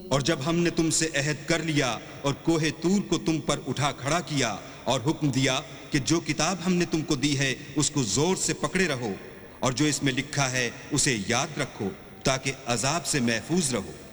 और जब हमने तुमसे अहद कर लिया और कोहे तूर को तुम पर उठा खड़ा किया और हुक्म दिया कि जो किताब हमने तुमको दी है उसको जोर से पकड़े रहो और जो इसमें लिखा है उसे याद रखो ताकि अजाब से महफूज रहो।